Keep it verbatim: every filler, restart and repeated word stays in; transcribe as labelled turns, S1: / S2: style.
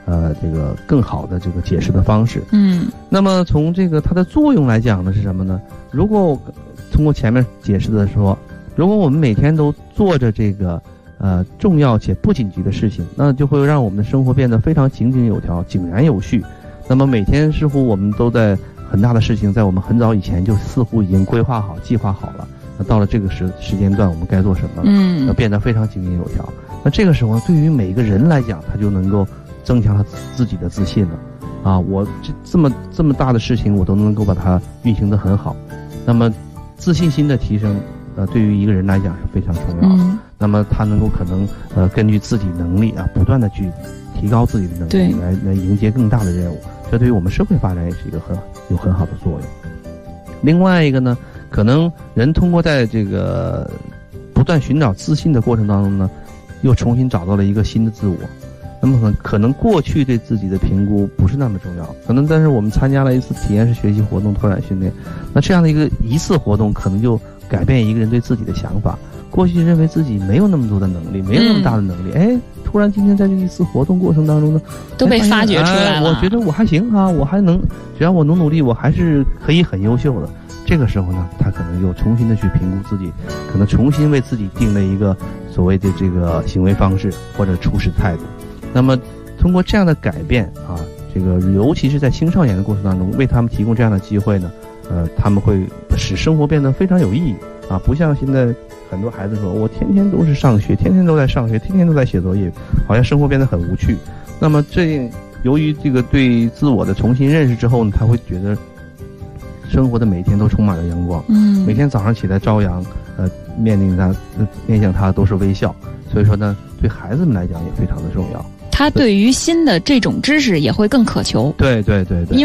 S1: 呃这个更好的这个解释的方式。
S2: 嗯，
S1: 那么从这个它的作用来讲呢是什么呢？如果通过前面解释的说，如果我们每天都做着这个呃重要且不紧急的事情，那就会让我们的生活变得非常井井有条、井然有序。那么每天似乎我们都在很大的事情在我们很早以前就似乎已经规划好、计划好了。那到了这个时时间段，我们该做什么？
S2: 嗯，
S1: 要变得非常井井有条。那这个时候，对于每个人来讲，他就能够增强他自己的自信了。啊，我这这么这么大的事情，我都能够把它运行得很好。那么，自信心的提升，呃，对于一个人来讲是非常重要的。
S2: 嗯、
S1: 那么他能够可能呃根据自己能力啊，不断的去提高自己的能力，来来迎接更大的任务。这对于我们社会发展也是一个很有很好的作用。另外一个呢，可能人通过在这个不断寻找自信的过程当中呢，又重新找到了一个新的自我。那么可可能过去对自己的评估不是那么重要，可能但是我们参加了一次体验式学习活动、拓展训练，那这样的一个一次活动可能就改变一个人对自己的想法。过去认为自己没有那么多的能力，没有那么大的能力，嗯、哎，突然今天在这一次活动过程当中呢，
S2: 都被发掘出来了。
S1: 哎、我觉得我还行啊，我还能，只要我努努力，我还是可以很优秀的。这个时候呢，他可能又重新的去评估自己，可能重新为自己定了一个所谓的这个行为方式或者处事态度。那么通过这样的改变啊，这个尤其是在青少年的过程当中，为他们提供这样的机会呢，呃，他们会使生活变得非常有意义啊，不像现在很多孩子说，我天天都是上学，天天都在上学，天天都在写作业，好像生活变得很无趣。那么这由于这个对自我的重新认识之后呢，他会觉得生活的每天都充满了阳光，
S2: 嗯，
S1: 每天早上起来朝阳，呃，面临他、呃、面向他都是微笑。所以说呢，对孩子们来讲也非常的重要。
S2: 他对于新的这种知识也会更渴求。
S1: 对对对对。
S2: 因为